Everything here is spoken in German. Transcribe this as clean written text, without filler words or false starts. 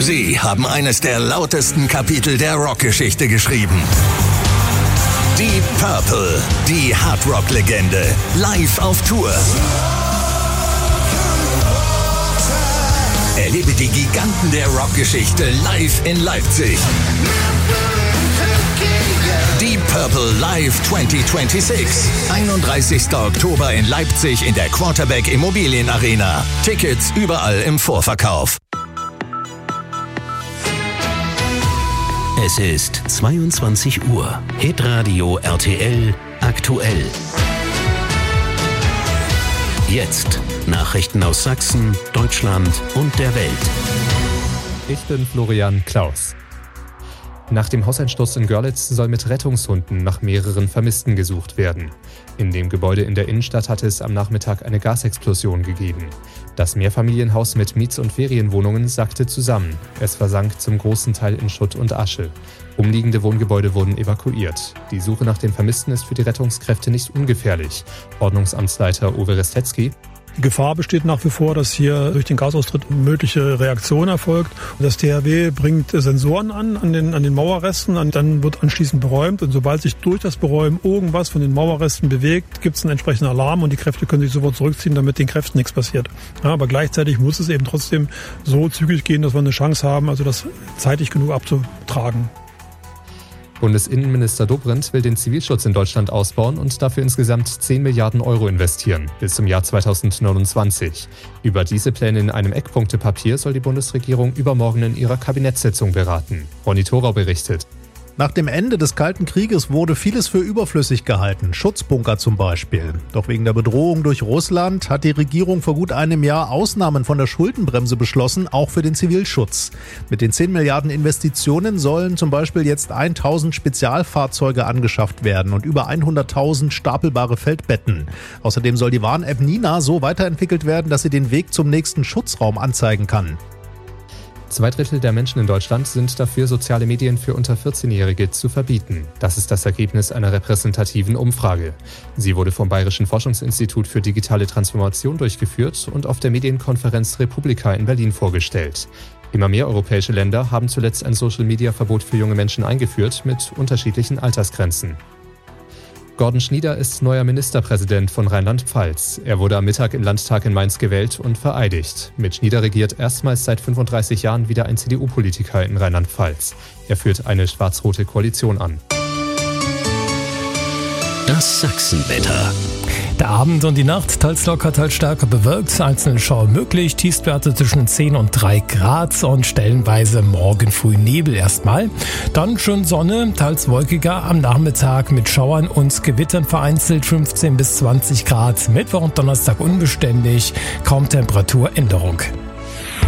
Sie haben eines der lautesten Kapitel der Rockgeschichte geschrieben. Deep Purple, die Hardrock-Legende, live auf Tour. Erlebe die Giganten der Rockgeschichte live in Leipzig. Deep Purple Live 2026. 31. Oktober in Leipzig in der Quarterback Immobilien Arena. Tickets überall im Vorverkauf. Es ist 22 Uhr. Hitradio RTL aktuell. Jetzt Nachrichten aus Sachsen, Deutschland und der Welt. Ich bin Florian Klaus. Nach dem Hauseinsturz in Görlitz soll mit Rettungshunden nach mehreren Vermissten gesucht werden. In dem Gebäude in der Innenstadt hatte es am Nachmittag eine Gasexplosion gegeben. Das Mehrfamilienhaus mit Miets- und Ferienwohnungen sackte zusammen. Es versank zum großen Teil in Schutt und Asche. Umliegende Wohngebäude wurden evakuiert. Die Suche nach den Vermissten ist für die Rettungskräfte nicht ungefährlich. Ordnungsamtsleiter Uwe Restetzky: Die Gefahr besteht nach wie vor, dass hier durch den Gasaustritt mögliche Reaktion erfolgt. Das THW bringt Sensoren an den Mauerresten, dann wird anschließend beräumt. Und sobald sich durch das Beräumen irgendwas von den Mauerresten bewegt, gibt es einen entsprechenden Alarm und die Kräfte können sich sofort zurückziehen, damit den Kräften nichts passiert. Ja, aber gleichzeitig muss es eben trotzdem so zügig gehen, dass wir eine Chance haben, also das zeitig genug abzutragen. Bundesinnenminister Dobrindt will den Zivilschutz in Deutschland ausbauen und dafür insgesamt 10 Milliarden Euro investieren, bis zum Jahr 2029. Über diese Pläne in einem Eckpunktepapier soll die Bundesregierung übermorgen in ihrer Kabinettssitzung beraten. Ronny Thorau berichtet. Nach dem Ende des Kalten Krieges wurde vieles für überflüssig gehalten, Schutzbunker zum Beispiel. Doch wegen der Bedrohung durch Russland hat die Regierung vor gut einem Jahr Ausnahmen von der Schuldenbremse beschlossen, auch für den Zivilschutz. Mit den 10 Milliarden Investitionen sollen zum Beispiel jetzt 1000 Spezialfahrzeuge angeschafft werden und über 100.000 stapelbare Feldbetten. Außerdem soll die Warn-App Nina so weiterentwickelt werden, dass sie den Weg zum nächsten Schutzraum anzeigen kann. 2/3 der Menschen in Deutschland sind dafür, soziale Medien für unter 14-Jährige zu verbieten. Das ist das Ergebnis einer repräsentativen Umfrage. Sie wurde vom Bayerischen Forschungsinstitut für digitale Transformation durchgeführt und auf der Medienkonferenz Republika in Berlin vorgestellt. Immer mehr europäische Länder haben zuletzt ein Social-Media-Verbot für junge Menschen eingeführt, mit unterschiedlichen Altersgrenzen. Gordon Schnieder ist neuer Ministerpräsident von Rheinland-Pfalz. Er wurde am Mittag im Landtag in Mainz gewählt und vereidigt. Mit Schnieder regiert erstmals seit 35 Jahren wieder ein CDU-Politiker in Rheinland-Pfalz. Er führt eine schwarz-rote Koalition an. Das Sachsenwetter. Der Abend und die Nacht teils locker, teils stärker bewölkt, einzelne Schauer möglich, Tiefstwerte zwischen 10 und 3 Grad und stellenweise morgen früh Nebel erstmal. Dann schön Sonne, teils wolkiger am Nachmittag mit Schauern und Gewittern vereinzelt 15 bis 20 Grad. Mittwoch und Donnerstag unbeständig, kaum Temperaturänderung.